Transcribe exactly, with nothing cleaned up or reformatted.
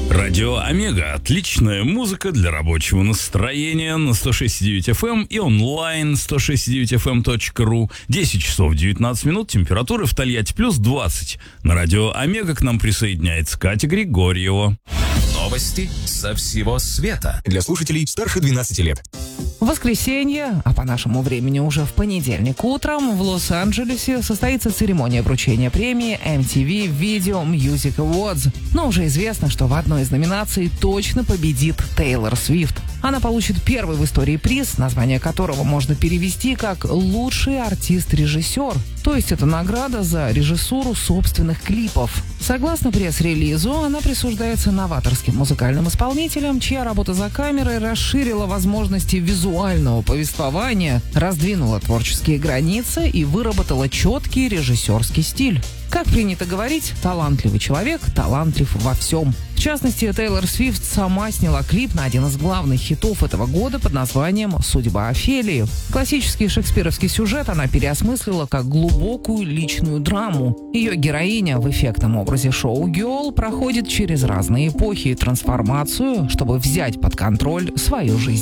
Радио Омега. Отличная музыка для рабочего настроения на сто шесть и девять эф эм и онлайн сто шесть и девять эф эм точка ру. десять часов девятнадцать минут. Температура в Тольятти плюс двадцать. На радио Омега к нам присоединяется Катя Григорьева. Новости со всего света для слушателей старше двенадцати лет. В воскресенье, а по нашему времени уже в понедельник утром, в Лос-Анджелесе состоится церемония вручения премии эм ти ви Video Music Awards. Но уже известно, что в одной из номинаций точно победит Тейлор Свифт. Она получит первый в истории приз, название которого можно перевести как «Лучший артист-режиссер». То есть это награда за режиссуру собственных клипов. Согласно пресс-релизу, она присуждается новаторским музыкальным исполнителям, чья работа за камерой расширила возможности визуального повествования, раздвинула творческие границы и выработала четкий режиссерский стиль. Как принято говорить, талантливый человек талантлив во всем. В частности, Тейлор Свифт сама сняла клип на один из главных хитов этого года под названием «Судьба Офелии». Классический шекспировский сюжет она переосмыслила как глубокую личную драму. Ее героиня в эффектном образе шоу-герл проходит через разные эпохи и трансформацию, чтобы взять под контроль свою жизнь.